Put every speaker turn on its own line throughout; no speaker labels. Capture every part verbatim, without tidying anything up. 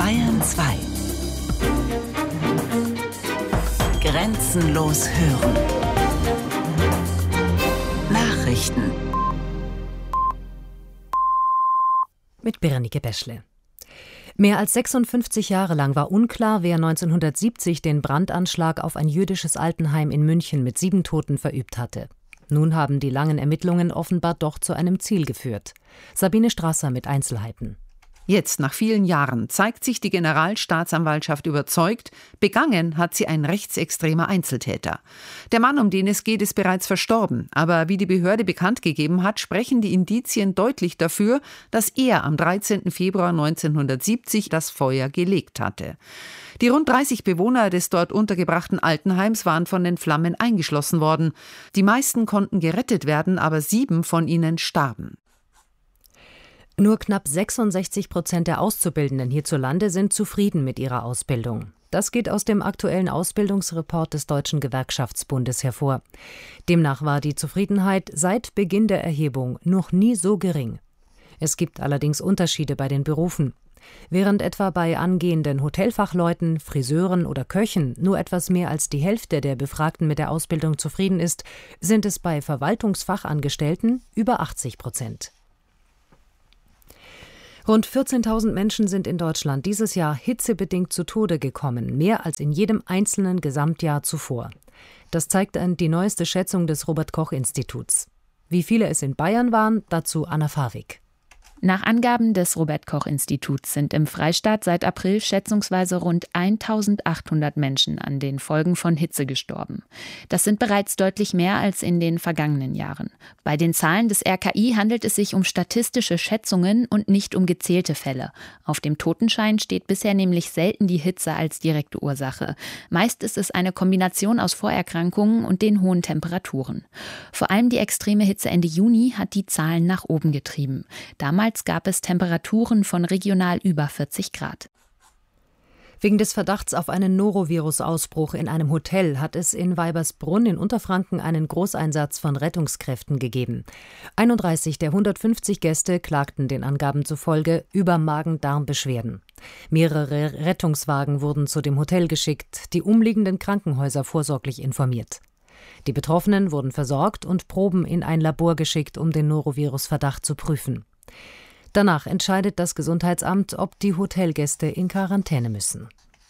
Bayern zwei. Grenzenlos hören. Nachrichten.
Mit Berenike Beschle. Mehr als sechsundfünfzig Jahre lang war unklar, wer neunzehnhundertsiebzig den Brandanschlag auf ein jüdisches Altenheim in München mit sieben Toten verübt hatte. Nun haben die langen Ermittlungen offenbar doch zu einem Ziel geführt. Sabine Strasser mit Einzelheiten.
Jetzt, nach vielen Jahren, zeigt sich die Generalstaatsanwaltschaft überzeugt, begangen hat sie ein rechtsextremer Einzeltäter. Der Mann, um den es geht, ist bereits verstorben. Aber wie die Behörde bekannt gegeben hat, sprechen die Indizien deutlich dafür, dass er am dreizehnten Februar neunzehnhundertsiebzig das Feuer gelegt hatte. Die rund dreißig Bewohner des dort untergebrachten Altenheims waren von den Flammen eingeschlossen worden. Die meisten konnten gerettet werden, aber sieben von ihnen starben.
Nur knapp sechsundsechzig Prozent der Auszubildenden hierzulande sind zufrieden mit ihrer Ausbildung. Das geht aus dem aktuellen Ausbildungsreport des Deutschen Gewerkschaftsbundes hervor. Demnach war die Zufriedenheit seit Beginn der Erhebung noch nie so gering. Es gibt allerdings Unterschiede bei den Berufen. Während etwa bei angehenden Hotelfachleuten, Friseuren oder Köchen nur etwas mehr als die Hälfte der Befragten mit der Ausbildung zufrieden ist, sind es bei Verwaltungsfachangestellten über achtzig Prozent. Rund vierzehntausend Menschen sind in Deutschland dieses Jahr hitzebedingt zu Tode gekommen, mehr als in jedem einzelnen Gesamtjahr zuvor. Das zeigt die neueste Schätzung des Robert-Koch-Instituts. Wie viele es in Bayern waren, dazu Anna Farwig.
Nach Angaben des Robert-Koch-Instituts sind im Freistaat seit April schätzungsweise rund eintausendachthundert Menschen an den Folgen von Hitze gestorben. Das sind bereits deutlich mehr als in den vergangenen Jahren. Bei den Zahlen des R K I handelt es sich um statistische Schätzungen und nicht um gezählte Fälle. Auf dem Totenschein steht bisher nämlich selten die Hitze als direkte Ursache. Meist ist es eine Kombination aus Vorerkrankungen und den hohen Temperaturen. Vor allem die extreme Hitze Ende Juni hat die Zahlen nach oben getrieben. Damals gab es Temperaturen von regional über vierzig Grad.
Wegen des Verdachts auf einen Norovirus-Ausbruch in einem Hotel hat es in Weibersbrunn in Unterfranken einen Großeinsatz von Rettungskräften gegeben. einunddreißig der hundertfünfzig Gäste klagten den Angaben zufolge über Magen-Darm-Beschwerden. Mehrere Rettungswagen wurden zu dem Hotel geschickt, die umliegenden Krankenhäuser vorsorglich informiert. Die Betroffenen wurden versorgt und Proben in ein Labor geschickt, um den Norovirus-Verdacht zu prüfen. Danach entscheidet das Gesundheitsamt, ob die Hotelgäste in Quarantäne müssen.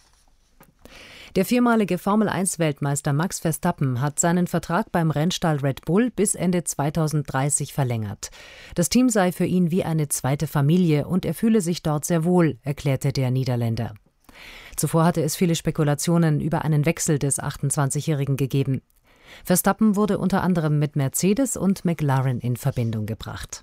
Der viermalige Formel eins Weltmeister Max Verstappen hat seinen Vertrag beim Rennstall Red Bull bis Ende zweitausenddreißig verlängert. Das Team sei für ihn wie eine zweite Familie und er fühle sich dort sehr wohl, erklärte der Niederländer. Zuvor hatte es viele Spekulationen über einen Wechsel des achtundzwanzigjährigen gegeben. Verstappen wurde unter anderem mit Mercedes und McLaren in Verbindung gebracht.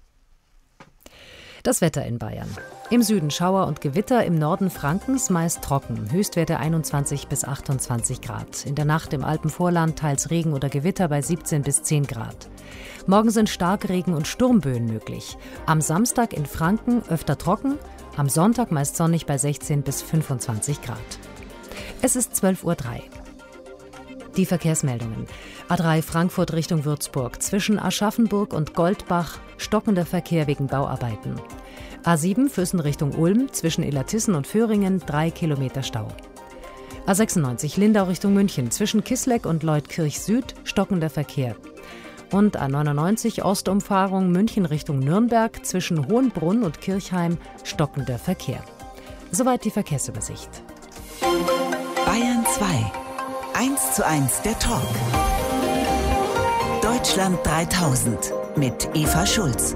Das Wetter in Bayern. Im Süden Schauer und Gewitter, im Norden Frankens meist trocken. Höchstwerte einundzwanzig bis achtundzwanzig Grad. In der Nacht im Alpenvorland teils Regen oder Gewitter bei siebzehn bis zehn Grad. Morgen sind Starkregen und Sturmböen möglich. Am Samstag in Franken öfter trocken, am Sonntag meist sonnig bei sechzehn bis fünfundzwanzig Grad. Es ist zwölf Uhr drei. Die Verkehrsmeldungen. A drei Frankfurt Richtung Würzburg. Zwischen Aschaffenburg und Goldbach stockender Verkehr wegen Bauarbeiten. A sieben Füssen Richtung Ulm. Zwischen Illertissen und Föhringen drei Kilometer Stau. A sechsundneunzig Lindau Richtung München. Zwischen Kisleck und Leutkirch Süd stockender Verkehr. Und A neunundneunzig Ostumfahrung München Richtung Nürnberg. Zwischen Hohenbrunn und Kirchheim stockender Verkehr. Soweit die Verkehrsübersicht.
Bayern zwei. eins zu eins der Talk. Deutschland dreitausend mit Eva Schulz.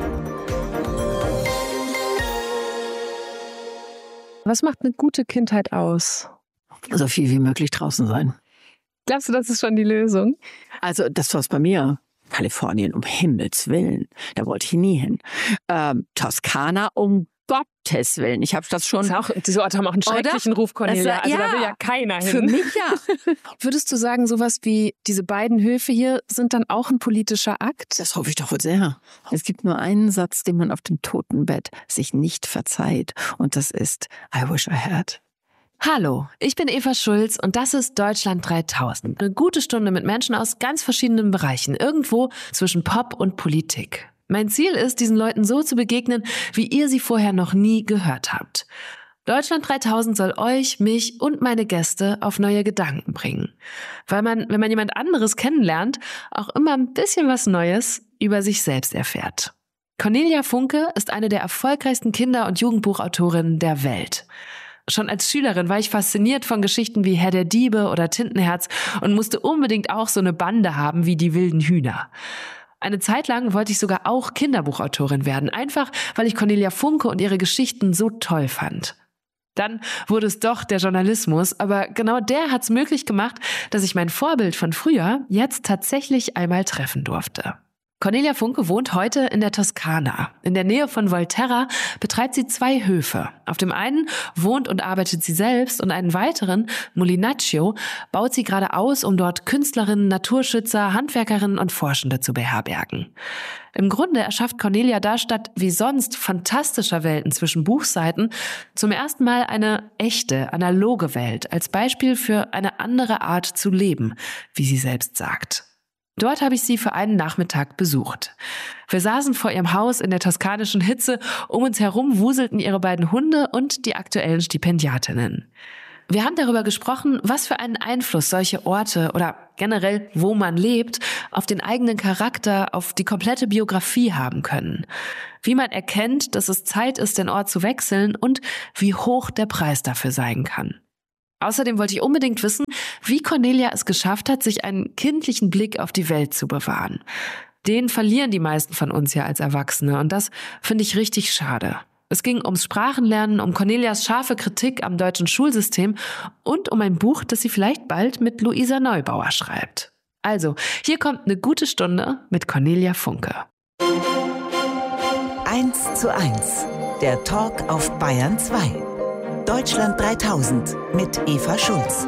Was macht eine gute Kindheit aus?
So viel wie möglich draußen sein.
Glaubst du, das ist schon die Lösung?
Also das war's bei mir. Kalifornien, um Himmels Willen. Da wollte ich nie hin. Ähm, Toskana, um Gottes Willen. Ich habe das schon...
Das auch, diese Orte haben auch einen schrecklichen Ruf, Cornelia.
Das,
also
ja,
da will ja keiner hin.
Für mich ja.
Würdest du sagen, sowas wie diese beiden Höfe hier sind dann auch ein politischer Akt?
Das hoffe ich doch wohl sehr. Es gibt nur einen Satz, den man auf dem Totenbett sich nicht verzeiht. Und das ist I wish I had.
Hallo, ich bin Eva Schulz und das ist Deutschland dreitausend. Eine gute Stunde mit Menschen aus ganz verschiedenen Bereichen, irgendwo zwischen Pop und Politik. Mein Ziel ist, diesen Leuten so zu begegnen, wie ihr sie vorher noch nie gehört habt. Deutschland dreitausend soll euch, mich und meine Gäste auf neue Gedanken bringen. Weil man, wenn man jemand anderes kennenlernt, auch immer ein bisschen was Neues über sich selbst erfährt. Cornelia Funke ist eine der erfolgreichsten Kinder- und Jugendbuchautorinnen der Welt. Schon als Schülerin war ich fasziniert von Geschichten wie Herr der Diebe oder Tintenherz und musste unbedingt auch so eine Bande haben wie die wilden Hühner. Eine Zeit lang wollte ich sogar auch Kinderbuchautorin werden, einfach weil ich Cornelia Funke und ihre Geschichten so toll fand. Dann wurde es doch der Journalismus, aber genau der hat's möglich gemacht, dass ich mein Vorbild von früher jetzt tatsächlich einmal treffen durfte. Cornelia Funke wohnt heute in der Toskana. In der Nähe von Volterra betreibt sie zwei Höfe. Auf dem einen wohnt und arbeitet sie selbst und einen weiteren, Molinaccio, baut sie gerade aus, um dort Künstlerinnen, Naturschützer, Handwerkerinnen und Forschende zu beherbergen. Im Grunde erschafft Cornelia da statt wie sonst fantastischer Welten zwischen Buchseiten zum ersten Mal eine echte, analoge Welt als Beispiel für eine andere Art zu leben, wie sie selbst sagt. Dort habe ich sie für einen Nachmittag besucht. Wir saßen vor ihrem Haus in der toskanischen Hitze, um uns herum wuselten ihre beiden Hunde und die aktuellen Stipendiatinnen. Wir haben darüber gesprochen, was für einen Einfluss solche Orte oder generell, wo man lebt, auf den eigenen Charakter, auf die komplette Biografie haben können. Wie man erkennt, dass es Zeit ist, den Ort zu wechseln und wie hoch der Preis dafür sein kann. Außerdem wollte ich unbedingt wissen, wie Cornelia es geschafft hat, sich einen kindlichen Blick auf die Welt zu bewahren. Den verlieren die meisten von uns ja als Erwachsene und das finde ich richtig schade. Es ging ums Sprachenlernen, um Cornelias scharfe Kritik am deutschen Schulsystem und um ein Buch, das sie vielleicht bald mit Luisa Neubauer schreibt. Also, hier kommt eine gute Stunde mit Cornelia Funke.
eins zu eins, der Talk auf Bayern zwei. Deutschland dreitausend mit Eva Schulz.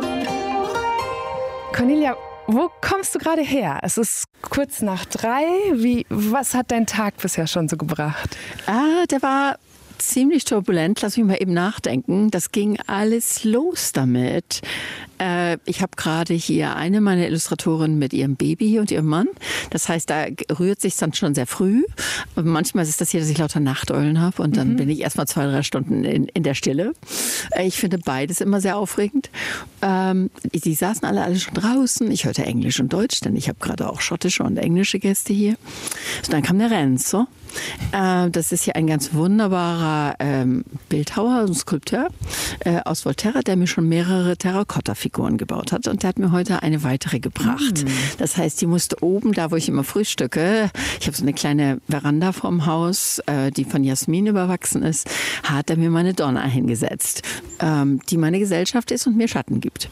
Cornelia, wo kommst du gerade her? Es ist kurz nach drei. Wie, was hat dein Tag bisher schon so gebracht?
Ah, der war ziemlich turbulent. Lass mich mal eben nachdenken. Das ging alles los damit. Äh, ich habe gerade hier eine meiner Illustratoren mit ihrem Baby und ihrem Mann. Das heißt, da rührt sich dann schon sehr früh. Und manchmal ist das hier, dass ich lauter Nachteulen habe und dann mhm. bin ich erst mal zwei, drei Stunden in, in der Stille. Äh, ich finde beides immer sehr aufregend. Ähm, die saßen alle, alle schon draußen. Ich hörte Englisch und Deutsch, denn ich habe gerade auch schottische und englische Gäste hier. Und dann kam der Renzo. Äh, das ist hier ein ganz wunderbarer ähm, Bildhauer und Skulpteur äh, aus Volterra, der mir schon mehrere Terrakotta-Figuren gebaut hat. Und der hat mir heute eine weitere gebracht. Mm. Das heißt, die musste oben, da wo ich immer frühstücke, ich habe so eine kleine Veranda vorm Haus, äh, die von Jasmin überwachsen ist, hat er mir meine Donna hingesetzt, ähm, die meine Gesellschaft ist und mir Schatten gibt.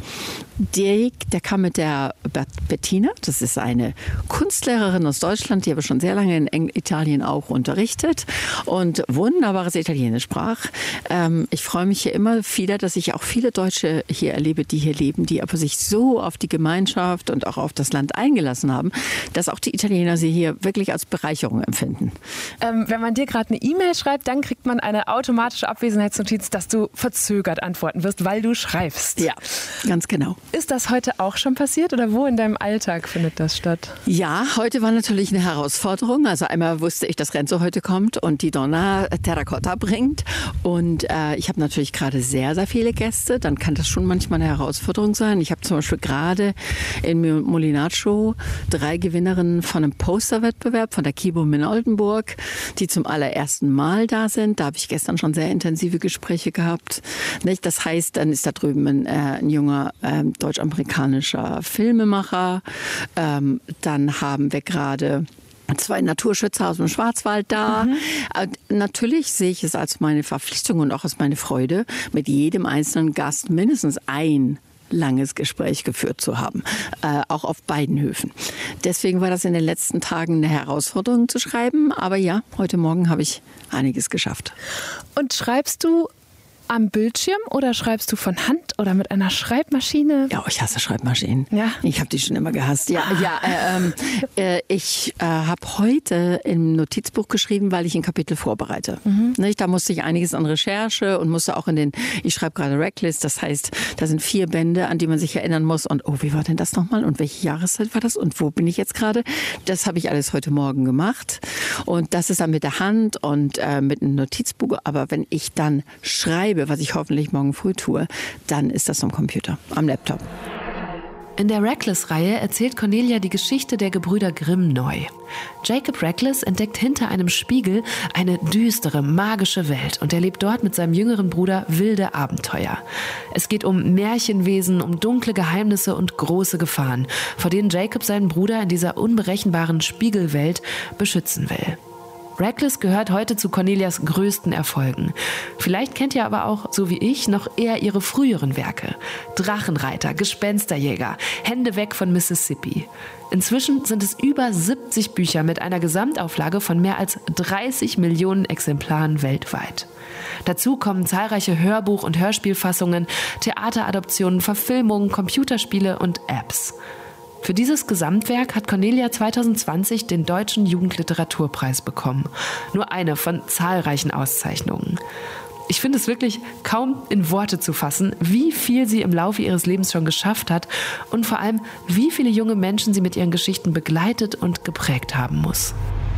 Der, der kam mit der Bettina, das ist eine Kunstlehrerin aus Deutschland, die aber schon sehr lange in Eng- Italien auch unterrichtet und wunderbares Italienisch sprach. Ähm, ich freue mich hier immer wieder, dass ich auch viele Deutsche hier erlebe, die hier leben, die aber sich so auf die Gemeinschaft und auch auf das Land eingelassen haben, dass auch die Italiener sie hier wirklich als Bereicherung empfinden.
Ähm, wenn man dir gerade eine E-Mail schreibt, dann kriegt man eine automatische Abwesenheitsnotiz, dass du verzögert antworten wirst, weil du schreibst.
Ja, ganz genau.
Ist das heute auch schon passiert oder wo in deinem Alltag findet das statt?
Ja, heute war natürlich eine Herausforderung. Also einmal wusste ich, dass Renzo heute kommt und die Donna Terracotta bringt. Und äh, ich habe natürlich gerade sehr, sehr viele Gäste. Dann kann das schon manchmal eine Herausforderung sein. Ich habe zum Beispiel gerade in Molinaccio drei Gewinnerinnen von einem Posterwettbewerb von der Kibum in Oldenburg, die zum allerersten Mal da sind. Da habe ich gestern schon sehr intensive Gespräche gehabt. Nicht? Das heißt, dann ist da drüben ein, äh, ein junger äh, deutsch-amerikanischer Filmemacher. Ähm, dann haben wir gerade zwei Naturschützer aus dem Schwarzwald da. Mhm. Natürlich sehe ich es als meine Verpflichtung und auch als meine Freude, mit jedem einzelnen Gast mindestens ein langes Gespräch geführt zu haben, äh, auch auf beiden Höfen. Deswegen war das in den letzten Tagen eine Herausforderung zu schreiben, aber ja, heute Morgen habe ich einiges geschafft.
Und schreibst du am Bildschirm oder schreibst du von Hand oder mit einer Schreibmaschine?
Ja, ich hasse Schreibmaschinen.
Ja.
Ich habe die schon immer gehasst. Ja, ja. Äh, äh, ich äh, habe heute im Notizbuch geschrieben, weil ich ein Kapitel vorbereite. Mhm. Nicht? Da musste ich einiges an Recherche und musste auch in den, ich schreibe gerade Racklist, das heißt, da sind vier Bände, an die man sich erinnern muss. Und oh, wie war denn das nochmal? Und welche Jahreszeit war das? Und wo bin ich jetzt gerade? Das habe ich alles heute Morgen gemacht. Und das ist dann mit der Hand und äh, mit einem Notizbuch. Aber wenn ich dann schreibe, schreibe, was ich hoffentlich morgen früh tue, dann ist das am Computer, am Laptop.
In der Reckless-Reihe erzählt Cornelia die Geschichte der Gebrüder Grimm neu. Jacob Reckless entdeckt hinter einem Spiegel eine düstere, magische Welt und erlebt dort mit seinem jüngeren Bruder wilde Abenteuer. Es geht um Märchenwesen, um dunkle Geheimnisse und große Gefahren, vor denen Jacob seinen Bruder in dieser unberechenbaren Spiegelwelt beschützen will. Reckless gehört heute zu Cornelias größten Erfolgen. Vielleicht kennt ihr aber auch, so wie ich, noch eher ihre früheren Werke. Drachenreiter, Gespensterjäger, Hände weg von Mississippi. Inzwischen sind es über siebzig Bücher mit einer Gesamtauflage von mehr als dreißig Millionen Exemplaren weltweit. Dazu kommen zahlreiche Hörbuch- und Hörspielfassungen, Theateradaptionen, Verfilmungen, Computerspiele und Apps. Für dieses Gesamtwerk hat Cornelia zwanzig zwanzig den Deutschen Jugendliteraturpreis bekommen. Nur eine von zahlreichen Auszeichnungen. Ich finde es wirklich kaum in Worte zu fassen, wie viel sie im Laufe ihres Lebens schon geschafft hat und vor allem, wie viele junge Menschen sie mit ihren Geschichten begleitet und geprägt haben muss.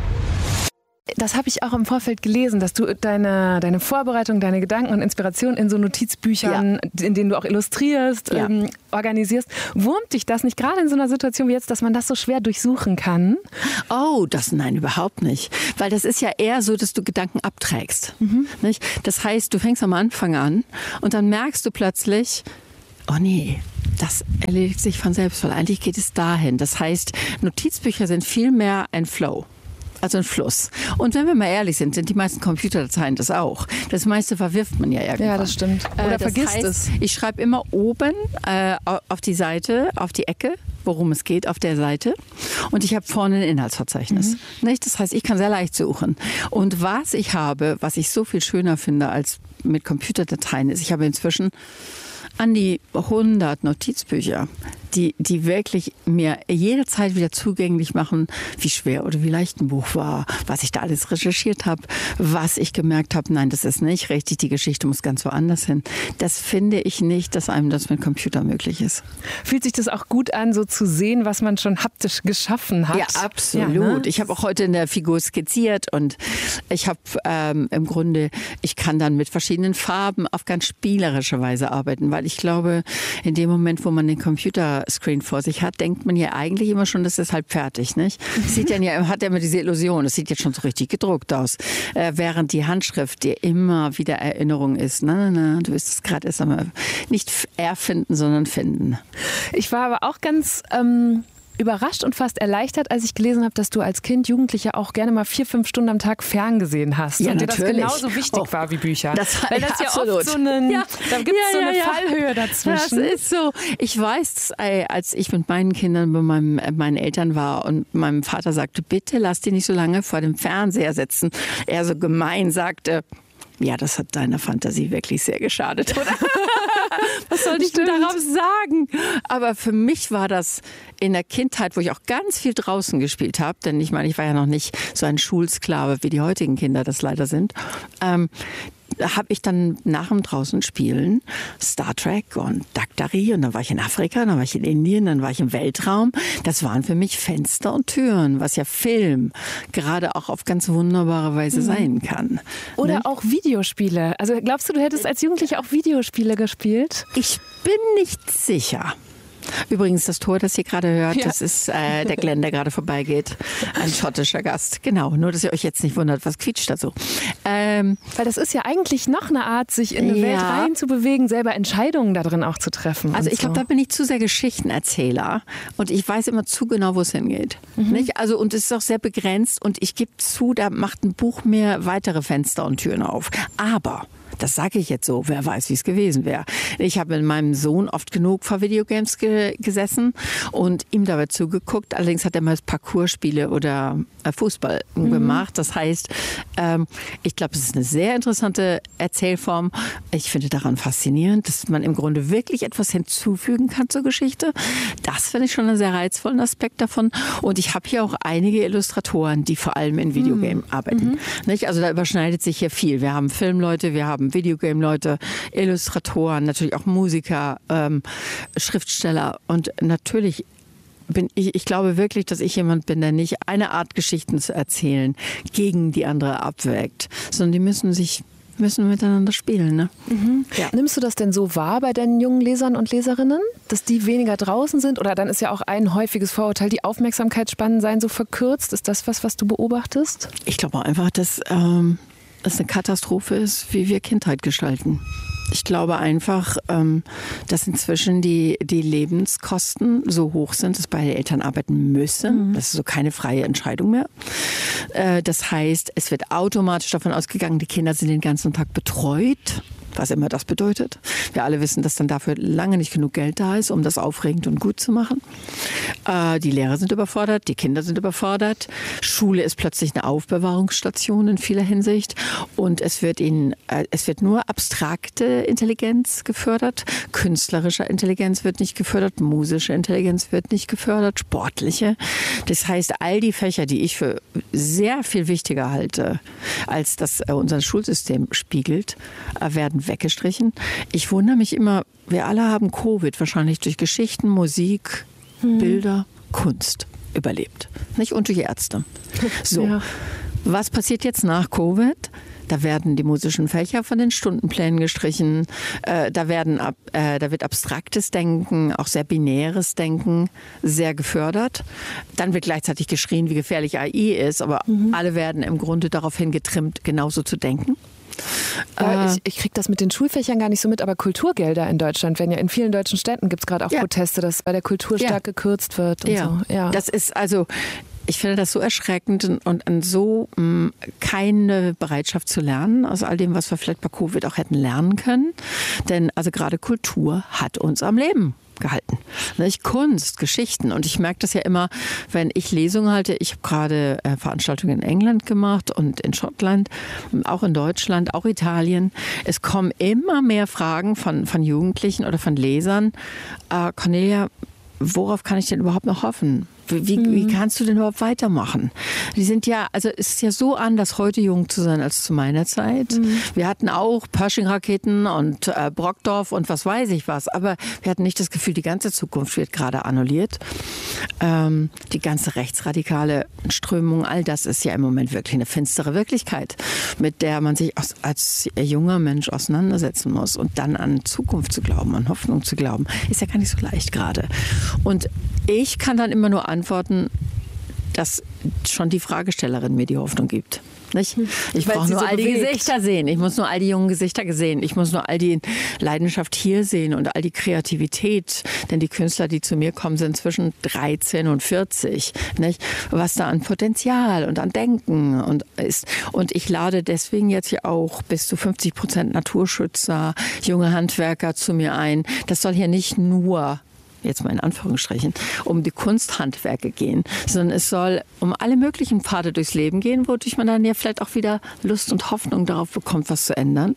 Das habe ich auch im Vorfeld gelesen, dass du deine, deine Vorbereitung, deine Gedanken und Inspiration in so Notizbüchern, ja. in denen du auch illustrierst, ja. ähm, organisierst. Wurmt dich das nicht, gerade in so einer Situation wie jetzt, dass man das so schwer durchsuchen kann?
Oh, das nein, überhaupt nicht. Weil das ist ja eher so, dass du Gedanken abträgst. Mhm. Nicht? Das heißt, du fängst am Anfang an und dann merkst du plötzlich, oh nee, das erledigt sich von selbst, weil eigentlich geht es dahin. Das heißt, Notizbücher sind viel mehr ein Flow. Also ein Fluss. Und wenn wir mal ehrlich sind, sind die meisten Computerdateien das auch. Das meiste verwirft man ja irgendwann.
Ja, das stimmt. Oder
äh, das
vergisst
heißt,
es.
Ich schreibe immer oben äh, auf die Seite, auf die Ecke, worum es geht, auf der Seite. Und ich habe vorne ein Inhaltsverzeichnis. Mhm. Nicht? Das heißt, ich kann sehr leicht suchen. Und was ich habe, was ich so viel schöner finde als mit Computerdateien, ist, ich habe inzwischen an die hundert Notizbücher, die, die wirklich mir jederzeit wieder zugänglich machen, wie schwer oder wie leicht ein Buch war, was ich da alles recherchiert habe, was ich gemerkt habe, nein, das ist nicht richtig, die Geschichte muss ganz woanders hin. Das finde ich nicht, dass einem das mit Computer möglich ist.
Fühlt sich das auch gut an, so zu sehen, was man schon haptisch geschaffen hat?
Ja, absolut.
Ja, ne?
Ich habe auch heute in der Figur skizziert und ich habe ähm, im Grunde, ich kann dann mit verschiedenen Farben auf ganz spielerische Weise arbeiten, weil ich glaube, in dem Moment, wo man den Computerscreen vor sich hat, denkt man ja eigentlich immer schon, das ist halb fertig, nicht? Sieht dann ja, hat ja immer diese Illusion, das sieht jetzt schon so richtig gedruckt aus. Äh, während die Handschrift dir immer wieder Erinnerung ist, na, na, na, du wirst es gerade erst einmal nicht erfinden, sondern finden.
Ich war aber auch ganz ähm, überrascht und fast erleichtert, als ich gelesen habe, dass du als Kind, Jugendlicher auch gerne mal vier, fünf Stunden am Tag ferngesehen hast.
Ja,
und dir
natürlich.
das genauso wichtig
oh,
war wie Bücher.
Das war,
Weil das
ja,
ja
absolut.
oft so einen,
ja.
da gibt es
ja,
so eine
ja, ja.
Fallhöhe dazwischen.
Das ist so. Ich weiß, als ich mit meinen Kindern bei meinem, meinen Eltern war und meinem Vater sagte, bitte lass die nicht so lange vor dem Fernseher sitzen. Er so gemein sagte, ja, das hat deiner Fantasie wirklich sehr geschadet, oder? Was soll ich denn darauf sagen? Aber für mich war das in der Kindheit, wo ich auch ganz viel draußen gespielt habe, denn ich meine, ich war ja noch nicht so ein Schulsklave, wie die heutigen Kinder das leider sind, ähm, habe ich dann nach dem draußen Spielen Star Trek und Daktari und dann war ich in Afrika, dann war ich in Indien, dann war ich im Weltraum. Das waren für mich Fenster und Türen, was ja Film gerade auch auf ganz wunderbare Weise mhm. sein kann.
Oder
ne?
auch Videospiele. Also glaubst du, du hättest als Jugendlicher auch Videospiele gespielt?
Ich bin nicht sicher. Übrigens, das Tor, das ihr gerade hört, ja. das ist äh, der Glenn, der gerade vorbeigeht. Ein schottischer Gast. Genau, nur, dass ihr euch jetzt nicht wundert, was quietscht da so. Ähm,
Weil das ist ja eigentlich noch eine Art, sich in eine ja. Welt reinzubewegen, selber Entscheidungen da drin auch zu treffen.
Also ich
so.
glaube, da bin ich zu sehr Geschichtenerzähler und ich weiß immer zu genau, wo es hingeht. Mhm. Nicht? Also, und es ist auch sehr begrenzt und ich gebe zu, da macht ein Buch mir weitere Fenster und Türen auf. Aber das sage ich jetzt so, wer weiß, wie es gewesen wäre. Ich habe mit meinem Sohn oft genug vor Videogames ge- gesessen und ihm dabei zugeguckt. Allerdings hat er mal Parcourspiele oder äh, Fußball mhm. gemacht. Das heißt, ähm, ich glaube, es ist eine sehr interessante Erzählform. Ich finde daran faszinierend, dass man im Grunde wirklich etwas hinzufügen kann zur Geschichte. Das finde ich schon einen sehr reizvollen Aspekt davon. Und ich habe hier auch einige Illustratoren, die vor allem in Videogame mhm. arbeiten. Mhm. Nicht? Also da überschneidet sich hier viel. Wir haben Filmleute, wir haben Videogame-Leute, Illustratoren, natürlich auch Musiker, ähm, Schriftsteller und natürlich bin ich, ich glaube wirklich, dass ich jemand bin, der nicht eine Art Geschichten zu erzählen gegen die andere abwägt, sondern die müssen sich müssen miteinander spielen. Ne?
Mhm. Ja. Nimmst du das denn so wahr bei deinen jungen Lesern und Leserinnen, dass die weniger draußen sind? Oder dann ist ja auch ein häufiges Vorurteil, die Aufmerksamkeitsspannen seien so verkürzt. Ist das was, was du beobachtest?
Ich glaube einfach, dass ähm, es eine Katastrophe ist, wie wir Kindheit gestalten. Ich glaube einfach, ähm, dass inzwischen die, die Lebenskosten so hoch sind, dass beide Eltern arbeiten müssen. Mhm. Das ist so keine freie Entscheidung mehr. Äh, das heißt, es wird automatisch davon ausgegangen, die Kinder sind den ganzen Tag betreut. Was immer das bedeutet. Wir alle wissen, dass dann dafür lange nicht genug Geld da ist, um das aufregend und gut zu machen. Äh, die Lehrer sind überfordert, die Kinder sind überfordert. Schule ist plötzlich eine Aufbewahrungsstation in vieler Hinsicht. Und es wird, ihnen, äh, es wird nur abstrakte Intelligenz gefördert. Künstlerische Intelligenz wird nicht gefördert. Musische Intelligenz wird nicht gefördert. Sportliche. Das heißt, all die Fächer, die ich für sehr viel wichtiger halte, als das äh, unser Schulsystem spiegelt, äh, werden weggestrichen. Ich wundere mich immer, wir alle haben Covid wahrscheinlich durch Geschichten, Musik, hm. Bilder, Kunst überlebt. Nicht? Und durch Ärzte. So, ja. Was passiert jetzt nach Covid? Da werden die musischen Fächer von den Stundenplänen gestrichen. Äh, da, werden ab, äh, da wird abstraktes Denken, auch sehr binäres Denken sehr gefördert. Dann wird gleichzeitig geschrien, wie gefährlich A I ist. Aber mhm. alle werden im Grunde daraufhin getrimmt, genauso zu denken.
Äh, ich ich kriege das mit den Schulfächern gar nicht so mit, aber Kulturgelder in Deutschland werden ja in vielen deutschen Städten, gibt es gerade auch ja. Proteste, dass bei der Kultur stark ja. gekürzt wird und
ja.
so. Ja.
Das ist also, ich finde das so erschreckend und, und so mh, keine Bereitschaft zu lernen aus all dem, was wir vielleicht bei Covid auch hätten lernen können. Denn also gerade Kultur hat uns am Leben gehalten. Nicht? Kunst, Geschichten. Und ich merke das ja immer, wenn ich Lesungen halte. Ich habe gerade äh, Veranstaltungen in England gemacht und in Schottland, auch in Deutschland, auch Italien. Es kommen immer mehr Fragen von, von Jugendlichen oder von Lesern. Äh, Cornelia, worauf kann ich denn überhaupt noch hoffen? Wie, mhm. wie kannst du denn überhaupt weitermachen? Die sind ja, also es ist ja so anders, heute jung zu sein als zu meiner Zeit. Mhm. Wir hatten auch Pershing-Raketen und äh, Brockdorf und was weiß ich was, aber wir hatten nicht das Gefühl, die ganze Zukunft wird gerade annulliert. Ähm, die ganze rechtsradikale Strömung, all das ist ja im Moment wirklich eine finstere Wirklichkeit, mit der man sich als, als junger Mensch auseinandersetzen muss. Und dann an Zukunft zu glauben, an Hoffnung zu glauben, ist ja gar nicht so leicht gerade. Und ich kann dann immer nur antworten, dass schon die Fragestellerin mir die Hoffnung gibt. Nicht? Ich brauche nur so all die bewegt. Gesichter sehen. Ich muss nur all die jungen Gesichter sehen. Ich muss nur all die Leidenschaft hier sehen und all die Kreativität. Denn die Künstler, die zu mir kommen, sind zwischen dreizehn und vierzig. Nicht? Was da an Potenzial und an Denken und ist. Und ich lade deswegen jetzt ja auch bis zu fünfzig Prozent Naturschützer, junge Handwerker zu mir ein. Das soll hier nicht nur, jetzt mal in Anführungsstrichen, um die Kunsthandwerke gehen, sondern es soll um alle möglichen Pfade durchs Leben gehen, wodurch man dann ja vielleicht auch wieder Lust und Hoffnung darauf bekommt, was zu ändern.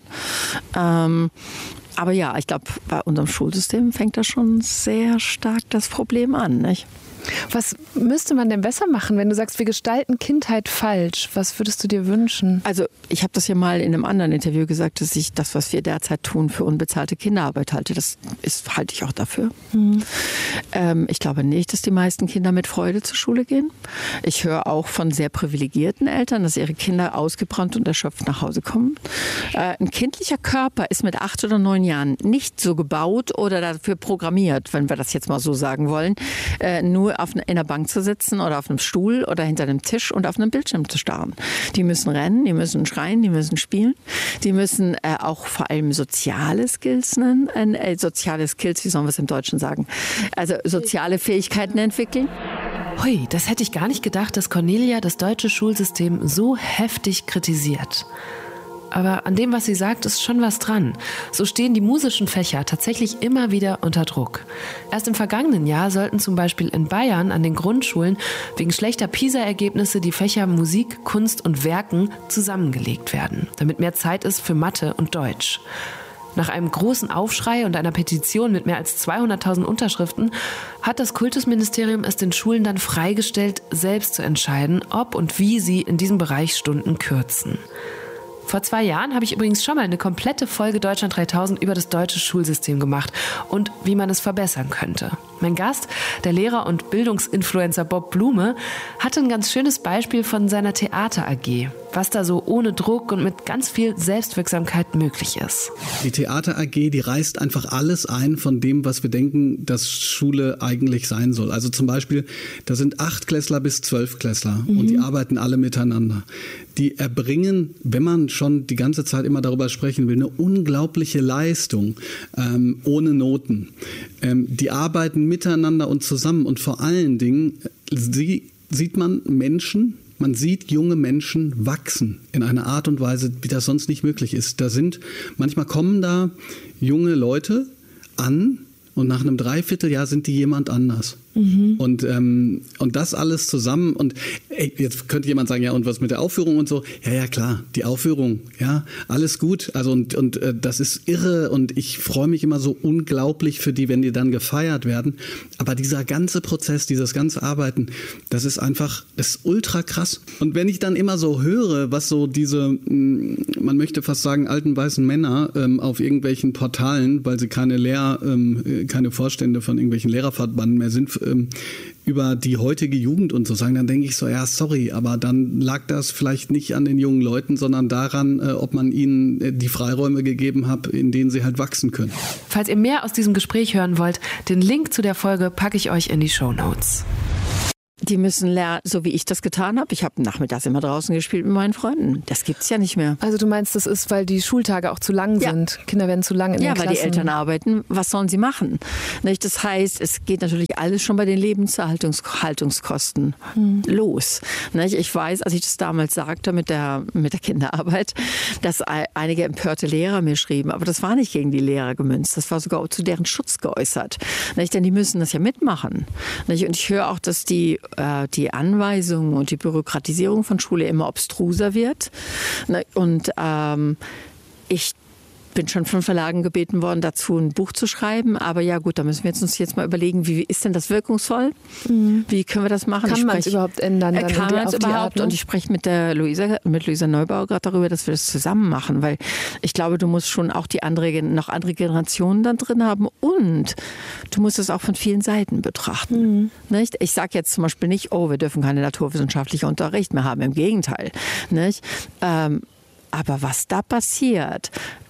Ähm, aber ja, ich glaube, bei unserem Schulsystem fängt da schon sehr stark das Problem an, nicht?
Was müsste man denn besser machen, wenn du sagst, wir gestalten Kindheit falsch? Was würdest du dir wünschen?
Also ich habe das ja mal in einem anderen Interview gesagt, dass ich das, was wir derzeit tun, für unbezahlte Kinderarbeit halte. Das ist, halte ich auch dafür. Mhm. Ähm, ich glaube nicht, dass die meisten Kinder mit Freude zur Schule gehen. Ich höre auch von sehr privilegierten Eltern, dass ihre Kinder ausgebrannt und erschöpft nach Hause kommen. Äh, ein kindlicher Körper ist mit acht oder neun Jahren nicht so gebaut oder dafür programmiert, wenn wir das jetzt mal so sagen wollen, äh, nur auf in der Bank zu sitzen oder auf einem Stuhl oder hinter einem Tisch und auf einem Bildschirm zu starren. Die müssen rennen, die müssen schreien, die müssen spielen. Die müssen äh, auch vor allem soziale Skills nennen, äh, soziale Skills, wie sollen wir es im Deutschen sagen? Also soziale Fähigkeiten entwickeln.
Hui, das hätte ich gar nicht gedacht, dass Cornelia das deutsche Schulsystem so heftig kritisiert. Aber an dem, was sie sagt, ist schon was dran. So stehen die musischen Fächer tatsächlich immer wieder unter Druck. Erst im vergangenen Jahr sollten zum Beispiel in Bayern an den Grundschulen wegen schlechter PISA-Ergebnisse die Fächer Musik, Kunst und Werken zusammengelegt werden, damit mehr Zeit ist für Mathe und Deutsch. Nach einem großen Aufschrei und einer Petition mit mehr als zweihunderttausend Unterschriften hat das Kultusministerium es den Schulen dann freigestellt, selbst zu entscheiden, ob und wie sie in diesem Bereich Stunden kürzen. Vor zwei Jahren habe ich übrigens schon mal eine komplette Folge Deutschland dreitausend über das deutsche Schulsystem gemacht und wie man es verbessern könnte. Mein Gast, der Lehrer und Bildungsinfluencer Bob Blume, hatte ein ganz schönes Beispiel von seiner Theater-A G. was da so ohne Druck und mit ganz viel Selbstwirksamkeit möglich ist.
Die Theater A G, die reißt einfach alles ein von dem, was wir denken, dass Schule eigentlich sein soll. Also zum Beispiel, da sind Achtklässler bis Zwölfklässler mhm. und die arbeiten alle miteinander. Die erbringen, wenn man schon die ganze Zeit immer darüber sprechen will, eine unglaubliche Leistung ähm, ohne Noten. Ähm, die arbeiten miteinander und zusammen und vor allen Dingen sie, sieht man Menschen, man sieht junge Menschen wachsen in einer Art und Weise, wie das sonst nicht möglich ist. Da sind, manchmal kommen da junge Leute an und nach einem Dreivierteljahr sind die jemand anders. Mhm. Und, ähm, und das alles zusammen und ey, jetzt könnte jemand sagen, ja und was mit der Aufführung und so? Ja, ja klar, die Aufführung, ja, alles gut. Also und, und äh, das ist irre und ich freue mich immer so unglaublich für die, wenn die dann gefeiert werden. Aber dieser ganze Prozess, dieses ganze Arbeiten, das ist einfach, das ist ultra krass. Und wenn ich dann immer so höre, was so diese, man möchte fast sagen, alten weißen Männer ähm, auf irgendwelchen Portalen, weil sie keine Lehr, ähm, keine Vorstände von irgendwelchen Lehrerverbanden mehr sind, über die heutige Jugend und so sagen, dann denke ich so, ja, sorry, aber dann lag das vielleicht nicht an den jungen Leuten, sondern daran, ob man ihnen die Freiräume gegeben hat, in denen sie halt wachsen können.
Falls ihr mehr aus diesem Gespräch hören wollt, den Link zu der Folge packe ich euch in die Shownotes.
Die müssen lernen, so wie ich das getan habe. Ich habe nachmittags immer draußen gespielt mit meinen Freunden. Das gibt's ja nicht mehr.
Also du meinst, das ist, weil die Schultage auch zu lang ja. sind? Kinder werden zu lang in
ja,
den Klassen?
Ja, weil die Eltern arbeiten. Was sollen sie machen? Das heißt, es geht natürlich alles schon bei den Lebenserhaltungskosten hm. los. Ich weiß, als ich das damals sagte mit der, mit der Kinderarbeit, dass einige empörte Lehrer mir schrieben, aber das war nicht gegen die Lehrer gemünzt. Das war sogar zu deren Schutz geäußert. Denn die müssen das ja mitmachen. Und ich höre auch, dass die die Anweisungen und die Bürokratisierung von Schule immer obstruser wird. Und ähm, ich bin schon von Verlagen gebeten worden, dazu ein Buch zu schreiben. Aber ja gut, da müssen wir jetzt uns jetzt mal überlegen, wie ist denn das wirkungsvoll? Mhm. Wie können wir das machen?
Kann man es überhaupt ändern? Dann
kann man es überhaupt? Und ich spreche mit der Luisa, mit Luisa Neubauer gerade darüber, dass wir das zusammen machen. Weil ich glaube, du musst schon auch die andere, noch andere Generationen dann drin haben. Und du musst es auch von vielen Seiten betrachten. Mhm. Nicht? Ich sage jetzt zum Beispiel nicht, oh, wir dürfen keine naturwissenschaftliche Unterricht mehr haben. Im Gegenteil. Nicht? Ähm, aber was da passiert,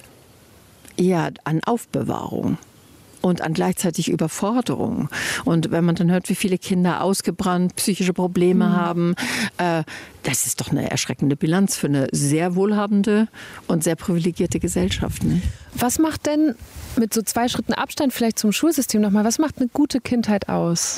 ja, an Aufbewahrung und an gleichzeitig Überforderung. Und wenn man dann hört, wie viele Kinder ausgebrannt, psychische Probleme mhm. haben, äh, das ist doch eine erschreckende Bilanz für eine sehr wohlhabende und sehr privilegierte Gesellschaft. Ne?
Was macht denn mit so zwei Schritten Abstand vielleicht zum Schulsystem nochmal, was macht eine gute Kindheit aus?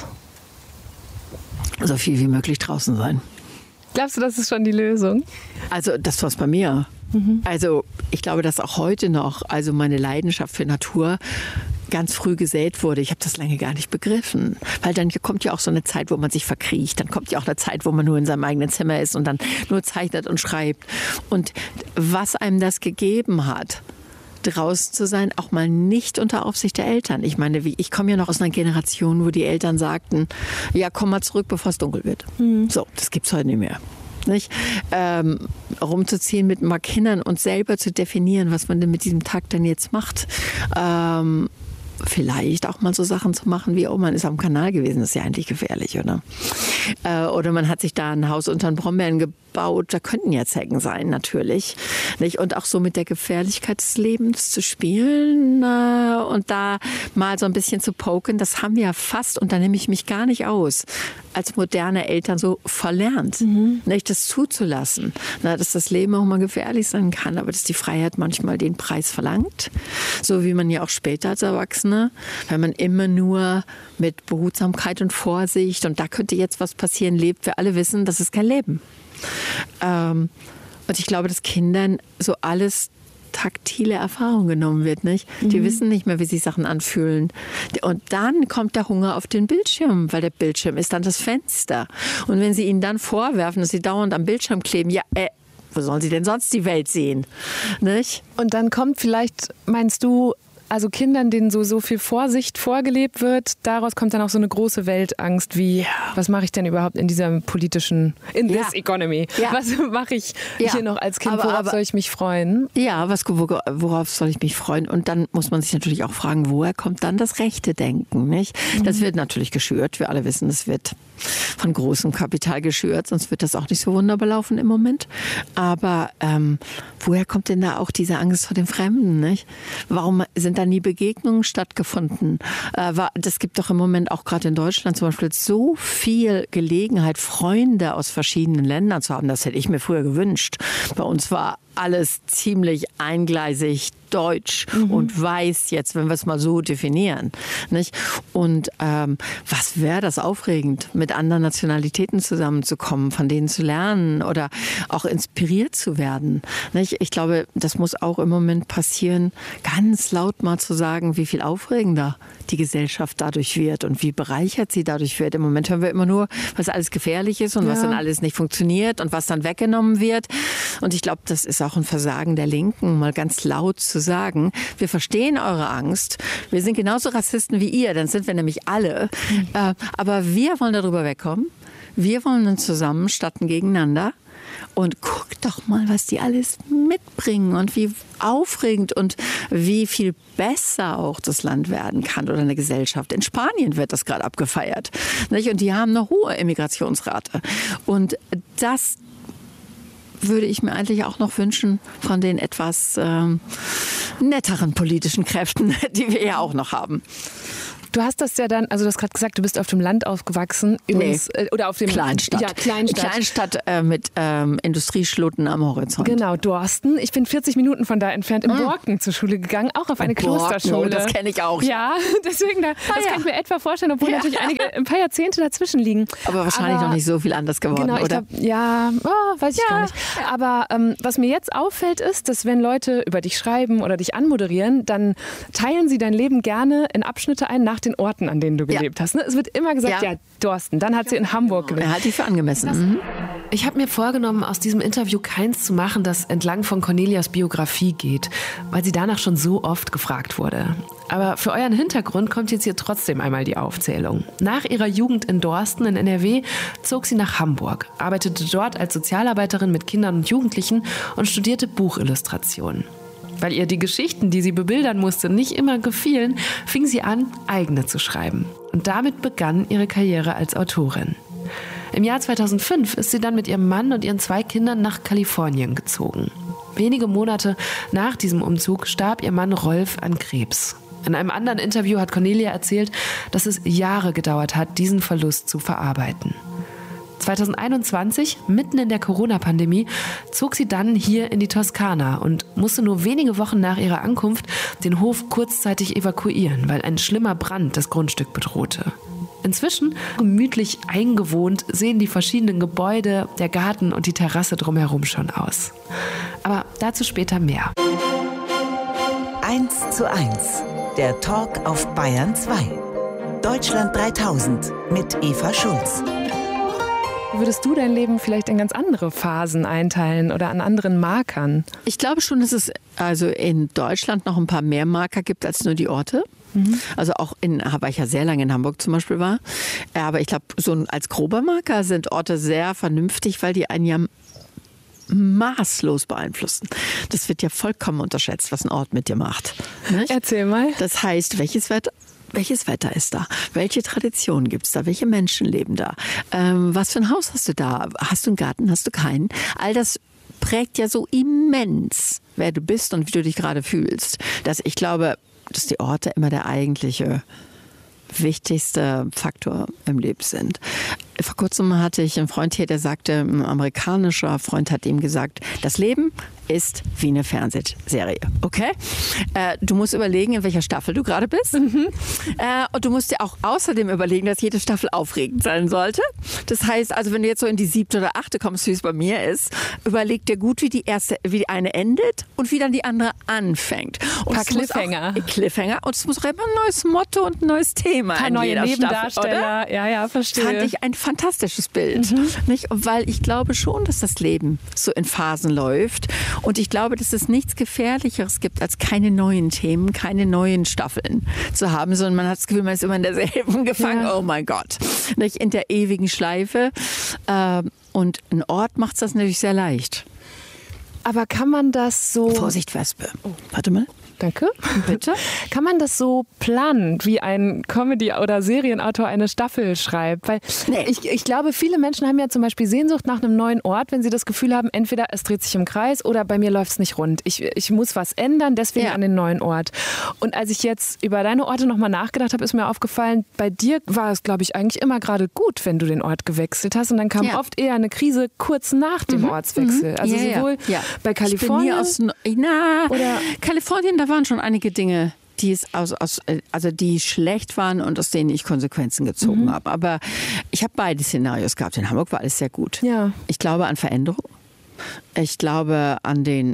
So viel wie möglich draußen sein.
Glaubst du, das ist schon die Lösung?
Also das war's bei mir. Mhm. Also ich glaube, dass auch heute noch, also meine Leidenschaft für Natur ganz früh gesät wurde. Ich habe das lange gar nicht begriffen, weil dann kommt ja auch so eine Zeit, wo man sich verkriecht. Dann kommt ja auch eine Zeit, wo man nur in seinem eigenen Zimmer ist und dann nur zeichnet und schreibt. Und was einem das gegeben hat, draußen zu sein, auch mal nicht unter Aufsicht der Eltern. Ich meine, wie, ich komme ja noch aus einer Generation, wo die Eltern sagten, ja, komm mal zurück, bevor es dunkel wird. Mhm. So, das gibt's heute nicht mehr. Nicht? Ähm, rumzuziehen mit mal Kindern und selber zu definieren, was man denn mit diesem Tag dann jetzt macht. Ähm, vielleicht auch mal so Sachen zu machen wie, oh, man ist am Kanal gewesen, das ist ja eigentlich gefährlich, oder? Äh, oder man hat sich da ein Haus unter den Brombeeren gebaut, da könnten ja Zecken sein, natürlich. Nicht? Und auch so mit der Gefährlichkeit des Lebens zu spielen äh, und da mal so ein bisschen zu poken, das haben wir ja fast, und da nehme ich mich gar nicht aus, als moderne Eltern so verlernt, mhm. nicht, das zuzulassen. Na, dass das Leben auch mal gefährlich sein kann, aber dass die Freiheit manchmal den Preis verlangt. So wie man ja auch später als Erwachsene, wenn man immer nur mit Behutsamkeit und Vorsicht und da könnte jetzt was passieren lebt, wir alle wissen, das ist kein Leben. Ähm, und ich glaube, dass Kindern so alles taktile Erfahrung genommen wird, nicht? Mhm. Die wissen nicht mehr, wie sich Sachen anfühlen. Und dann kommt der Hunger auf den Bildschirm, weil der Bildschirm ist dann das Fenster. Und wenn sie ihnen dann vorwerfen, dass sie dauernd am Bildschirm kleben, ja, äh, wo sollen sie denn sonst die Welt sehen? Nicht?
Und dann kommt vielleicht, meinst du, also Kindern, denen so, so viel Vorsicht vorgelebt wird, daraus kommt dann auch so eine große Weltangst wie, ja. was mache ich denn überhaupt in dieser politischen, in ja. this economy? Ja. Was mache ich ja. hier noch als Kind? Aber, worauf aber, soll ich mich freuen?
Ja, was, worauf soll ich mich freuen? Und dann muss man sich natürlich auch fragen, woher kommt dann das rechte Denken? Nicht? Mhm. Das wird natürlich geschürt. Wir alle wissen, das wird von großem Kapital geschürt, sonst wird das auch nicht so wunderbar laufen im Moment. Aber ähm, woher kommt denn da auch diese Angst vor dem Fremden? Nicht? Warum sind da nie Begegnungen stattgefunden? Äh, das gibt doch im Moment auch gerade in Deutschland zum Beispiel so viel Gelegenheit, Freunde aus verschiedenen Ländern zu haben. Das hätte ich mir früher gewünscht. Bei uns war alles ziemlich eingleisig deutsch mhm. und weiß jetzt, wenn wir es mal so definieren. Nicht? Und ähm, was wäre das aufregend, mit anderen Nationalitäten zusammenzukommen, von denen zu lernen oder auch inspiriert zu werden. Nicht? Ich glaube, das muss auch im Moment passieren, ganz laut mal zu sagen, wie viel aufregender die Gesellschaft dadurch wird und wie bereichert sie dadurch wird. Im Moment hören wir immer nur, was alles gefährlich ist und ja. was dann alles nicht funktioniert und was dann weggenommen wird. Und ich glaube, das ist auch ein Versagen der Linken, mal ganz laut zu sagen, wir verstehen eure Angst, wir sind genauso Rassisten wie ihr, dann sind wir nämlich alle. Mhm. Äh, aber wir wollen darüber wegkommen. Wir wollen uns zusammen statten gegeneinander. Und guck doch mal, was die alles mitbringen und wie aufregend und wie viel besser auch das Land werden kann oder eine Gesellschaft. In Spanien wird das gerade abgefeiert. Nicht? Und die haben eine hohe Immigrationsrate. Und das würde ich mir eigentlich auch noch wünschen von den etwas ähm, netteren politischen Kräften, die wir ja auch noch haben.
Du hast das ja dann, also du hast gerade gesagt, du bist auf dem Land aufgewachsen. Übrigens,
nee.
äh, oder auf dem
Kleinstadt.
Ja, Kleinstadt.
Kleinstadt äh, mit ähm, Industrieschluchten am Horizont.
Genau, Dorsten. Ich bin vierzig Minuten von da entfernt in mm. Borken zur Schule gegangen, auch auf eine
Borken,
Klosterschule.
Oh, das kenne ich auch.
Ja, deswegen, da, das ah, ja. kann ich mir etwa vorstellen, obwohl ja. natürlich einige, ein paar Jahrzehnte dazwischen liegen.
Aber wahrscheinlich Aber, noch nicht so viel anders geworden,
genau,
oder?
Ich glaub, ja, oh, weiß ich ja. gar nicht. Aber ähm, was mir jetzt auffällt, ist, dass wenn Leute über dich schreiben oder dich anmoderieren, dann teilen sie dein Leben gerne in Abschnitte ein nach den Orten, an denen du gelebt ja. hast. Ne? Es wird immer gesagt, ja, ja Dorsten. Dann hat sie in Hamburg gelebt.
Er hat die für angemessen. Mhm.
Ich habe mir vorgenommen, aus diesem Interview keins zu machen, das entlang von Cornelias Biografie geht, weil sie danach schon so oft gefragt wurde. Aber für euren Hintergrund kommt jetzt hier trotzdem einmal die Aufzählung. Nach ihrer Jugend in Dorsten in N R W zog sie nach Hamburg, arbeitete dort als Sozialarbeiterin mit Kindern und Jugendlichen und studierte Buchillustration. Weil ihr die Geschichten, die sie bebildern musste, nicht immer gefielen, fing sie an, eigene zu schreiben. Und damit begann ihre Karriere als Autorin. Im Jahr zweitausendfünf ist sie dann mit ihrem Mann und ihren zwei Kindern nach Kalifornien gezogen. Wenige Monate nach diesem Umzug starb ihr Mann Rolf an Krebs. In einem anderen Interview hat Cornelia erzählt, dass es Jahre gedauert hat, diesen Verlust zu verarbeiten. zweitausendeinundzwanzig, mitten in der Corona-Pandemie, zog sie dann hier in die Toskana und musste nur wenige Wochen nach ihrer Ankunft den Hof kurzzeitig evakuieren, weil ein schlimmer Brand das Grundstück bedrohte. Inzwischen, gemütlich eingewohnt, sehen die verschiedenen Gebäude, der Garten und die Terrasse drumherum schon aus. Aber dazu später mehr.
eins zu eins, der Talk auf Bayern zwei. Deutschland dreitausend mit Eva Schulz.
Würdest du dein Leben vielleicht in ganz andere Phasen einteilen oder an anderen Markern?
Ich glaube schon, dass es also in Deutschland noch ein paar mehr Marker gibt als nur die Orte. Mhm. Also auch in, weil ich ja sehr lange in Hamburg zum Beispiel war. Aber ich glaube, so als grober Marker sind Orte sehr vernünftig, weil die einen ja maßlos beeinflussen. Das wird ja vollkommen unterschätzt, was ein Ort mit dir macht. Nicht?
Erzähl mal.
Das heißt, welches Wetter? Welches Wetter ist da? Welche Traditionen gibt es da? Welche Menschen leben da? Ähm, was für ein Haus hast du da? Hast du einen Garten? Hast du keinen? All das prägt ja so immens, wer du bist und wie du dich gerade fühlst. Dass ich glaube, dass die Orte immer der eigentliche wichtigste Faktor im Leben sind. Vor kurzem hatte ich einen Freund hier, der sagte, ein amerikanischer Freund hat ihm gesagt, das Leben ist wie eine Fernsehserie, okay? Äh, du musst überlegen, in welcher Staffel du gerade bist. Mhm. Äh, und du musst dir auch außerdem überlegen, dass jede Staffel aufregend sein sollte. Das heißt, also wenn du jetzt so in die siebte oder achte kommst, wie es bei mir ist, überleg dir gut, wie die erste, wie die eine endet und wie dann die andere anfängt. Und
ein paar Cliffhanger.
Auch, Cliffhanger. Und es muss auch immer ein neues Motto und ein neues Thema
ein paar
in
neue
jeder
Nebendarsteller.
Staffel, oder?
Ja, ja, verstehe.
Fand ich ein fantastisches Bild. Mhm. Nicht? Weil ich glaube schon, dass das Leben so in Phasen läuft. Und ich glaube, dass es nichts Gefährlicheres gibt, als keine neuen Themen, keine neuen Staffeln zu haben, sondern man hat das Gefühl, man ist immer in derselben gefangen. Ja. Oh mein Gott. Nicht in der ewigen Schleife. Und ein Ort macht es das natürlich sehr leicht.
Aber kann man das so...
Vorsicht, Wespe. Oh. Warte mal.
Danke.
Bitte?
Kann man das so planen, wie ein Comedy- oder Serienautor eine Staffel schreibt? Weil nee. ich, ich glaube, viele Menschen haben ja zum Beispiel Sehnsucht nach einem neuen Ort, wenn sie das Gefühl haben, entweder es dreht sich im Kreis oder bei mir läuft es nicht rund. Ich, ich muss was ändern, deswegen ja. an den neuen Ort. Und als ich jetzt über deine Orte nochmal nachgedacht habe, ist mir aufgefallen, bei dir war es, glaube ich, eigentlich immer gerade gut, wenn du den Ort gewechselt hast. Und dann kam ja. oft eher eine Krise kurz nach dem mhm. Ortswechsel. Also
ja,
sowohl
ja.
bei Kalifornien
aus, na, oder Kalifornien, da waren schon einige Dinge, die es aus, aus, also die schlecht waren und aus denen ich Konsequenzen gezogen mhm. habe. Aber ich habe beide Szenarios gehabt. In Hamburg war alles sehr gut. Ja. Ich glaube an Veränderung. Ich glaube an den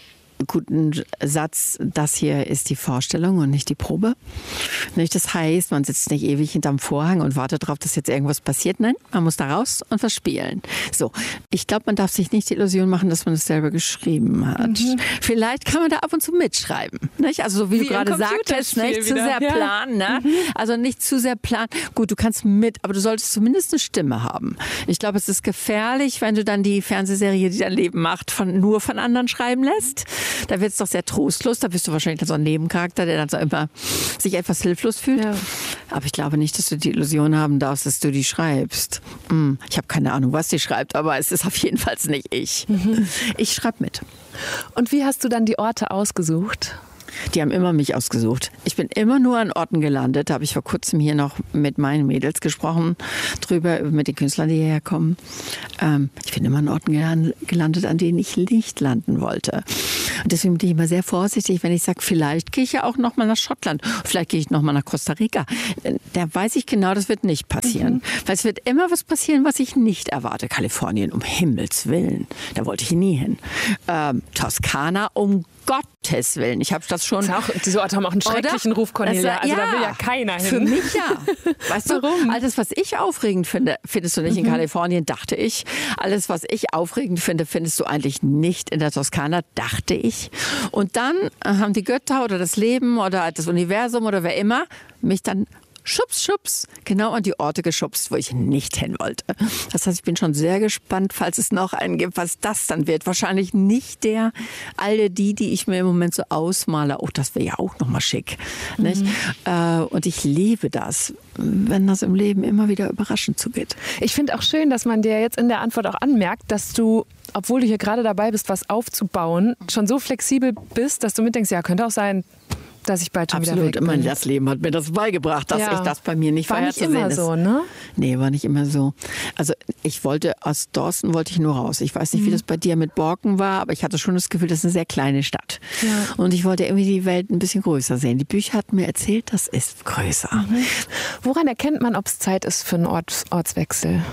guten Satz, das hier ist die Vorstellung und nicht die Probe. Nicht, das heißt, man sitzt nicht ewig hinterm Vorhang und wartet darauf, dass jetzt irgendwas passiert. Nein, man muss da raus und was spielen. So, ich glaube, man darf sich nicht die Illusion machen, dass man es selber geschrieben hat. Mhm. Vielleicht kann man da ab und zu mitschreiben. Nicht? Also so wie, wie du gerade sagtest, nicht zu sehr ja. planen. Ne? Mhm. Also nicht zu sehr planen. Gut, du kannst mit, aber du solltest zumindest eine Stimme haben. Ich glaube, es ist gefährlich, wenn du dann die Fernsehserie, die dein Leben macht, von, nur von anderen schreiben lässt. Da wird es doch sehr trostlos. Da bist du wahrscheinlich so ein Nebencharakter, der dann so immer sich etwas hilflos fühlt. Ja. Aber ich glaube nicht, dass du die Illusion haben darfst, dass du die schreibst. Ich habe keine Ahnung, was die schreibt, aber es ist auf jeden Fall nicht ich. Mhm. Ich schreibe mit.
Und wie hast du dann die Orte ausgesucht?
Die haben immer mich ausgesucht. Ich bin immer nur an Orten gelandet. Da habe ich vor kurzem hier noch mit meinen Mädels gesprochen, drüber, mit den Künstlern, die hierher kommen. Ähm, ich bin immer an Orten gelandet, an denen ich nicht landen wollte. Und deswegen bin ich immer sehr vorsichtig, wenn ich sage, vielleicht gehe ich ja auch noch mal nach Schottland, vielleicht gehe ich noch mal nach Costa Rica. Da weiß ich genau, das wird nicht passieren. Mhm. Weil es wird immer was passieren, was ich nicht erwarte. Kalifornien, um Himmels Willen, da wollte ich nie hin. Ähm, Toskana, um Gottes Willen. Ich habe das schon...
Das auch, diese Orte haben auch einen schrecklichen Ruf, Cornelia. Also ja, da will ja keiner hin.
Für mich ja. Weißt du, warum? Alles, was ich aufregend finde, findest du nicht mhm. in Kalifornien, dachte ich. Alles, was ich aufregend finde, findest du eigentlich nicht in der Toskana, dachte ich. Und dann haben die Götter oder das Leben oder das Universum oder wer immer mich dann schubs, schubs, genau an die Orte geschubst, wo ich nicht hin wollte. Das heißt, ich bin schon sehr gespannt, falls es noch einen gibt, was das dann wird. Wahrscheinlich nicht der, alle die, die ich mir im Moment so ausmale. Oh, das wäre ja auch nochmal schick. Mhm. Nicht? Äh, und ich liebe das, wenn das im Leben immer wieder überraschend zugeht.
Ich finde auch schön, dass man dir jetzt in der Antwort auch anmerkt, dass du, obwohl du hier gerade dabei bist, was aufzubauen, schon so flexibel bist, dass du mitdenkst, ja, könnte auch sein, dass ich bald schon
Absolut.
wieder weg bin.
Absolut, das Leben hat mir das beigebracht, dass ja. ich das bei mir nicht vorherzusehen
War nicht immer so, ne?
Nee, war nicht immer so. Also ich wollte, aus Dorsten wollte ich nur raus. Ich weiß nicht, mhm. wie das bei dir mit Borken war, aber ich hatte schon das Gefühl, das ist eine sehr kleine Stadt. Ja. Und ich wollte irgendwie die Welt ein bisschen größer sehen. Die Bücher hatten mir erzählt, das ist größer.
Mhm. Woran erkennt man, ob es Zeit ist für einen Ort, Ortswechsel?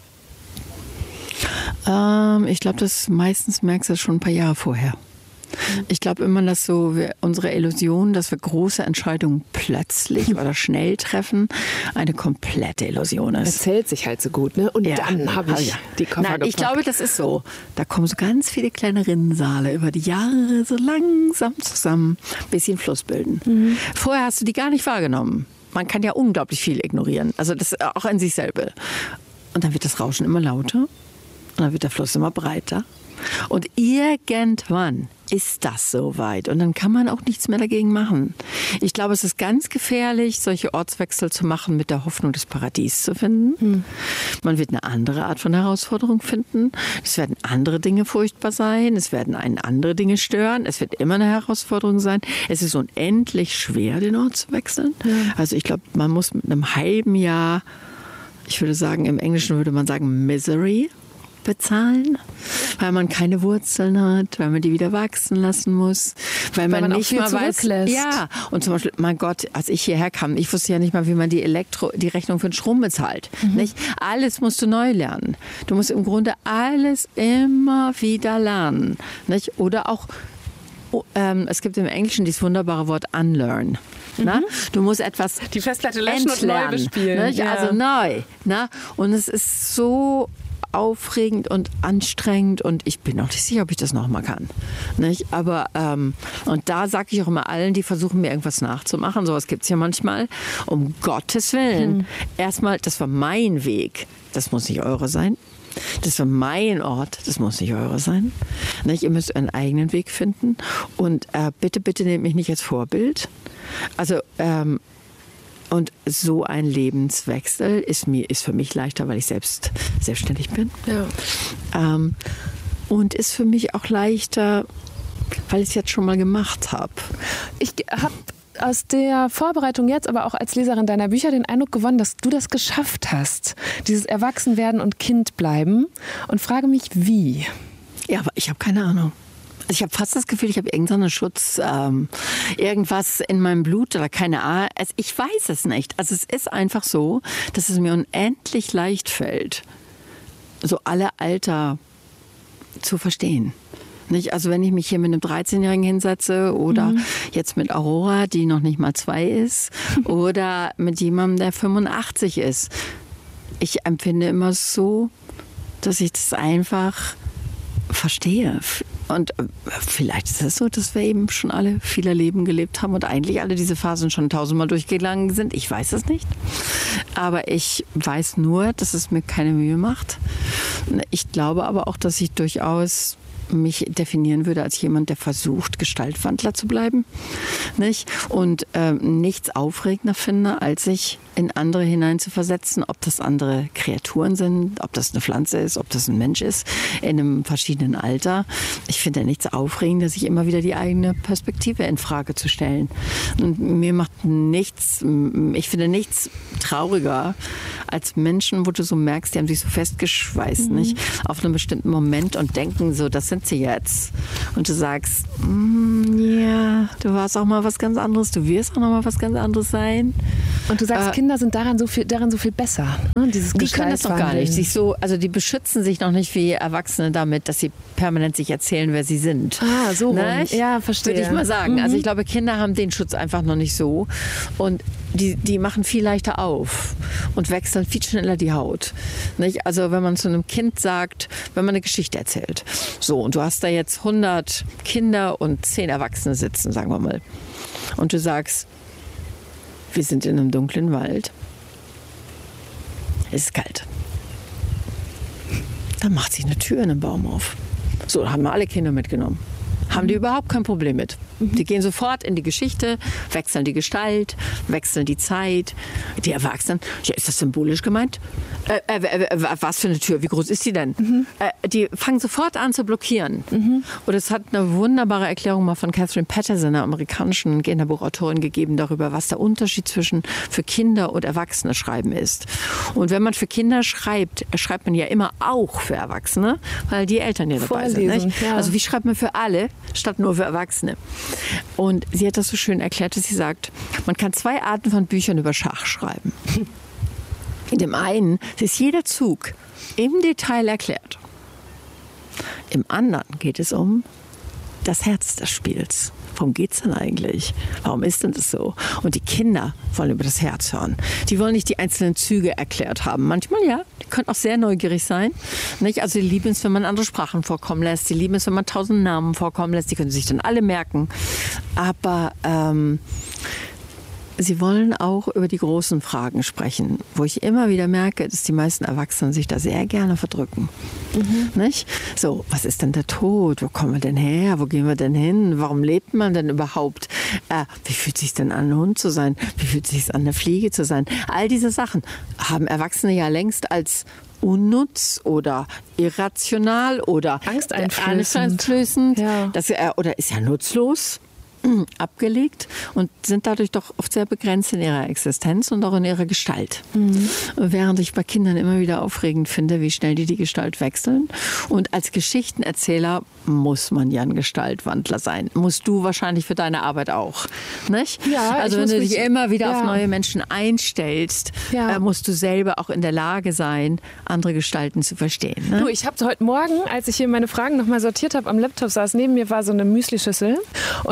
Ähm, ich glaube, das meistens merkst du schon ein paar Jahre vorher. Ich glaube immer, dass so wir, unsere Illusion, dass wir große Entscheidungen plötzlich oder schnell treffen, eine komplette Illusion ist.
Erzählt sich halt so gut, ne? Und ja. dann habe ich ja. die Koffer
Nein,
gepackt.
Ich glaube, das ist so. Da kommen so ganz viele kleine Rinnsale über die Jahre so langsam zusammen, ein bisschen Fluss bilden. Mhm. Vorher hast du die gar nicht wahrgenommen. Man kann ja unglaublich viel ignorieren, also das auch in sich selber. Und dann wird das Rauschen immer lauter und dann wird der Fluss immer breiter. Und irgendwann ist das soweit und dann kann man auch nichts mehr dagegen machen. Ich glaube, es ist ganz gefährlich, solche Ortswechsel zu machen mit der Hoffnung, das Paradies zu finden. Hm. Man wird eine andere Art von Herausforderung finden. Es werden andere Dinge furchtbar sein, es werden einen andere Dinge stören, es wird immer eine Herausforderung sein. Es ist unendlich schwer, den Ort zu wechseln. Ja. Also ich glaube, man muss mit einem halben Jahr, ich würde sagen, im Englischen würde man sagen Misery, bezahlen, weil man keine Wurzeln hat, weil man die wieder wachsen lassen muss, weil, weil man, man nicht mal weiß, ja, und zum Beispiel, mein Gott, als ich hierher kam, ich wusste ja nicht mal, wie man die Elektro, die Rechnung für den Strom bezahlt. Mhm. Nicht? Alles musst du neu lernen. Du musst im Grunde alles immer wieder lernen. Nicht? Oder auch, oh, ähm, es gibt im Englischen dieses wunderbare Wort unlearn. Na? Du musst etwas
die Festplatte löschen und neu bespielen.
Ja. Also neu. Na? Und es ist so aufregend und anstrengend und ich bin auch nicht sicher, ob ich das nochmal kann. Nicht? Aber, ähm, und da sage ich auch immer allen, die versuchen, mir irgendwas nachzumachen, sowas gibt es ja manchmal, um Gottes Willen. Hm. Erstmal, das war mein Weg, das muss nicht eure sein. Das war mein Ort, das muss nicht eure sein. Nicht? Ihr müsst einen eigenen Weg finden und äh, bitte, bitte nehmt mich nicht als Vorbild. Also, ähm, und so ein Lebenswechsel ist, mir, ist für mich leichter, weil ich selbst selbstständig bin.
Ja.
Ähm, und ist für mich auch leichter, weil ich es jetzt schon mal gemacht habe.
Ich habe aus der Vorbereitung jetzt, aber auch als Leserin deiner Bücher den Eindruck gewonnen, dass du das geschafft hast. Dieses Erwachsenwerden und Kind bleiben. Und frage mich, wie?
Ja, aber ich habe keine Ahnung. Ich habe fast das Gefühl, ich habe irgendeinen Schutz, ähm, irgendwas in meinem Blut oder keine Ahnung. Also ich weiß es nicht. Also es ist einfach so, dass es mir unendlich leicht fällt, so alle Alter zu verstehen. Nicht? Also wenn ich mich hier mit einem dreizehnjährigen hinsetze oder mhm. jetzt mit Aurora, die noch nicht mal zwei ist, oder mit jemandem, der fünfundachtzig ist. Ich empfinde immer so, dass ich das einfach verstehe. Und vielleicht ist es so, dass wir eben schon alle viele Leben gelebt haben und eigentlich alle diese Phasen schon tausendmal durchgegangen sind. Ich weiß es nicht. Aber ich weiß nur, dass es mir keine Mühe macht. Ich glaube aber auch, dass ich durchaus mich definieren würde als jemand, der versucht, Gestaltwandler zu bleiben. Nicht? Und äh, nichts aufregender finde, als sich in andere hinein zu versetzen, ob das andere Kreaturen sind, ob das eine Pflanze ist, ob das ein Mensch ist, in einem verschiedenen Alter. Ich finde nichts aufregender, sich immer wieder die eigene Perspektive in Frage zu stellen. Und mir macht nichts, ich finde nichts trauriger als Menschen, wo du so merkst, die haben sich so festgeschweißt, mhm. nicht? Auf einen bestimmten Moment und denken so, das sind sie jetzt. Und du sagst, mm, ja, du warst auch mal was ganz anderes, du wirst auch noch mal was ganz anderes sein.
Und du sagst,
äh,
Kinder sind daran so viel, daran so viel besser. Ne? Dieses
die können das noch gar nicht. Sich so, also die beschützen sich noch nicht wie Erwachsene damit, dass sie permanent sich erzählen, wer sie sind.
Ah, so rum. Ja, verstehe.
Würde ich mal sagen. Mhm. Also ich glaube, Kinder haben den Schutz einfach noch nicht so. Und die, die machen viel leichter auf und wechseln viel schneller die Haut. Nicht? Also wenn man zu einem Kind sagt, wenn man eine Geschichte erzählt, so, und du hast da jetzt hundert Kinder und zehn Erwachsene sitzen, sagen wir mal. Und du sagst, wir sind in einem dunklen Wald. Es ist kalt. Dann macht sich eine Tür in einem Baum auf. So, haben wir alle Kinder mitgenommen. Haben die überhaupt kein Problem mit. Die gehen sofort in die Geschichte, wechseln die Gestalt, wechseln die Zeit. Die Erwachsenen, ja, ist das symbolisch gemeint? Äh, äh, äh, was für eine Tür? Wie groß ist die denn? Mhm. Äh, die fangen sofort an zu blockieren. Mhm. Und es hat eine wunderbare Erklärung mal von Catherine Patterson, einer amerikanischen Kinderbuchautorin, gegeben darüber, was der Unterschied zwischen für Kinder und Erwachsene schreiben ist. Und wenn man für Kinder schreibt, schreibt man ja immer auch für Erwachsene, weil die Eltern ja dabei
Vorlesen,
sind. Nicht? Ja. Also wie schreibt man für alle, statt nur für Erwachsene? Und sie hat das so schön erklärt, dass sie sagt, man kann zwei Arten von Büchern über Schach schreiben. In dem einen ist jeder Zug im Detail erklärt. Im anderen geht es um das Herz des Spiels. Worum geht es denn eigentlich? Warum ist denn das so? Und die Kinder wollen über das Herz hören. Die wollen nicht die einzelnen Züge erklärt haben. Manchmal ja, die können auch sehr neugierig sein. Nicht? Also die lieben es, wenn man andere Sprachen vorkommen lässt. Die lieben es, wenn man tausend Namen vorkommen lässt. Die können sich dann alle merken. Aber ähm, sie wollen auch über die großen Fragen sprechen, wo ich immer wieder merke, dass die meisten Erwachsenen sich da sehr gerne verdrücken. Mhm. Nicht? So, was ist denn der Tod? Wo kommen wir denn her? Wo gehen wir denn hin? Warum lebt man denn überhaupt? Äh, wie fühlt es sich denn an, ein Hund zu sein? Wie fühlt es sich an, eine Fliege zu sein? All diese Sachen haben Erwachsene ja längst als unnutz oder irrational oder
angsteinflößend,
angsteinflößend ja. das, äh, oder ist ja nutzlos abgelegt und sind dadurch doch oft sehr begrenzt in ihrer Existenz und auch in ihrer Gestalt. Mhm. Während ich bei Kindern immer wieder aufregend finde, wie schnell die die Gestalt wechseln. Und als Geschichtenerzähler muss man ja ein Gestaltwandler sein. Musst du wahrscheinlich für deine Arbeit auch. Nicht?
Ja,
also wenn du dich immer wieder
ja.
auf neue Menschen einstellst,
ja.
äh, musst du selber auch in der Lage sein, andere Gestalten zu verstehen. Ne?
Du, ich habe heute Morgen, als ich hier meine Fragen nochmal sortiert habe, am Laptop saß, neben mir war so eine Müslischüssel und dann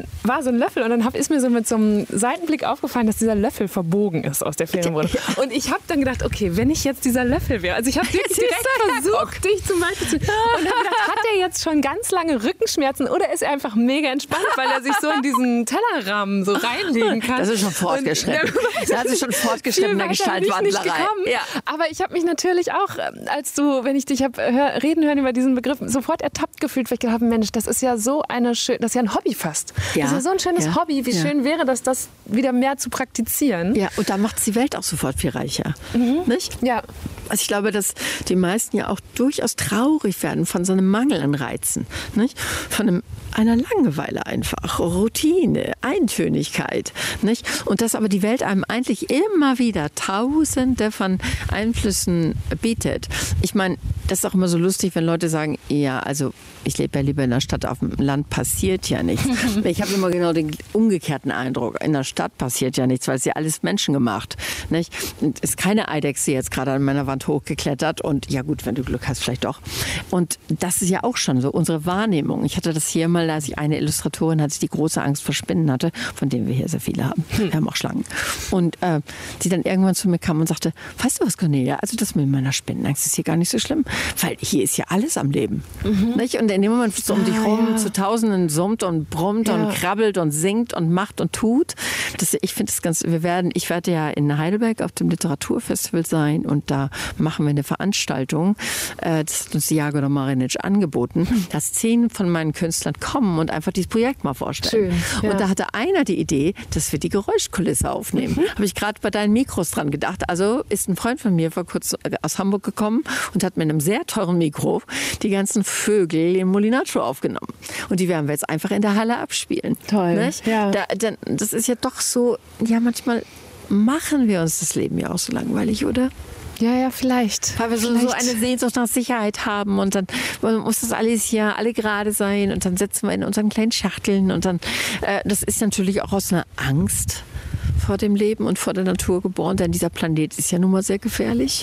war so ein Löffel und dann hab, ist mir so mit so einem Seitenblick aufgefallen, dass dieser Löffel verbogen ist aus der Ferienwohnung. Und ich habe dann gedacht, okay, wenn ich jetzt dieser Löffel wäre, also ich habe wirklich direkt versucht, dich zum Beispiel zu... Und habe gedacht, hat er jetzt schon ganz lange Rückenschmerzen oder ist er einfach mega entspannt, weil er sich so in diesen Tellerrahmen so reinlegen kann?
Das ist schon fortgeschritten. Und, das ist schon fortgeschrittener Gestaltwandlerei.
Ja. Aber ich habe mich natürlich auch, als du, wenn ich dich habe hör, reden hören über diesen Begriff, sofort ertappt gefühlt, weil ich gedacht habe, Mensch, das ist ja so eine schön, das ist ja ein Hobby fast. Ja. Das ist ja so ein schönes ja. Hobby. Wie ja. schön wäre das, das wieder mehr zu praktizieren.
Ja, und da macht es die Welt auch sofort viel reicher. Mhm. Nicht?
Ja.
Also ich glaube, dass die meisten ja auch durchaus traurig werden von so einem Mangel an Reizen. Nicht? Von einem, einer Langeweile einfach, Routine, Eintönigkeit. Nicht? Und dass aber die Welt einem eigentlich immer wieder tausende von Einflüssen bietet. Ich meine, das ist auch immer so lustig, wenn Leute sagen, ja, also ich lebe ja lieber in der Stadt, auf dem Land passiert ja nichts. Ich habe immer genau den umgekehrten Eindruck. In der Stadt passiert ja nichts, weil es ja alles menschengemacht. Nicht? Es ist keine Eidechse jetzt gerade an meiner Wand hochgeklettert und ja gut, wenn du Glück hast, vielleicht doch. Und das ist ja auch schon so unsere Wahrnehmung. Ich hatte das hier mal, als ich eine Illustratorin hatte, die große Angst vor Spinnen hatte, von denen wir hier sehr viele haben. Wir haben auch Schlangen. Und äh, die dann irgendwann zu mir kam und sagte, weißt du was, Cornelia, also das mit meiner Spinnenangst ist hier gar nicht so schlimm, weil hier ist ja alles am Leben. Mhm. Nicht? Und in dem Moment, wo es um dich ah, rum ja. zu Tausenden summt und brummt ja. und krabbelt und singt und macht und tut. Das, ich finde es ganz, wir werden, ich werde ja in Heidelberg auf dem Literaturfestival sein und da machen wir eine Veranstaltung. Das hat uns die Jagoda Marinic angeboten, dass zehn von meinen Künstlern kommen und einfach dieses Projekt mal vorstellen. Schön, ja. Und da hatte einer die Idee, dass wir die Geräuschkulisse aufnehmen. Mhm. Habe ich gerade bei deinen Mikros dran gedacht. Also ist ein Freund von mir vor kurzem aus Hamburg gekommen und hat mit einem sehr teuren Mikro die ganzen Vögel im Molinaccio aufgenommen. Und die werden wir jetzt einfach in der Halle abspielen.
Toll.
Ja. Da, denn, das ist ja doch so, ja manchmal machen wir uns das Leben ja auch so langweilig, oder?
Ja, ja, vielleicht.
Weil wir so,
vielleicht.
so eine Sehnsucht nach Sicherheit haben und dann muss das alles hier alle gerade sein und dann sitzen wir in unseren kleinen Schachteln und dann, äh, das ist natürlich auch aus einer Angst vor dem Leben und vor der Natur geboren, denn dieser Planet ist ja nun mal sehr gefährlich.